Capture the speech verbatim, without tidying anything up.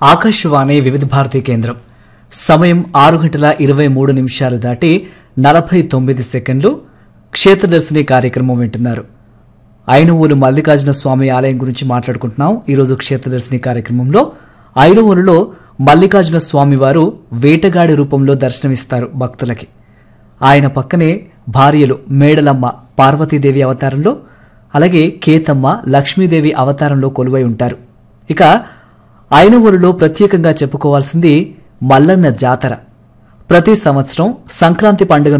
ఆకాశవాణి వివిధ భారతి కేంద్రం. సమయం ఆరు గంటల ఇరవై మూడు నిమిషాలు దాటి నలభై తొమ్మిది సెకండ్లు. క్షేత్రదర్శిని కార్యక్రమం వింటున్నారు. ఐనవోలు మల్లికార్జున స్వామి ఆలయం గురించి మాట్లాడుకుంటున్నాం. ఈరోజు క్షేత్రదర్శిని కార్యక్రమంలో ఐనవోలులో మల్లికార్జున స్వామి వారు వేటగాడి రూపంలో దర్శనమిస్తారు భక్తులకి. ఆయన పక్కనే భార్యలు మేడలమ్మ పార్వతీదేవి అవతారంలో, అలాగే కేతమ్మ లక్ష్మీదేవి అవతారంలో కొలువై ఉంటారు. ఇక ఐనవోలులో ప్రత్యేకంగా చెప్పుకోవాల్సింది మల్లన్న జాతర. ప్రతి సంవత్సరం సంక్రాంతి పండుగ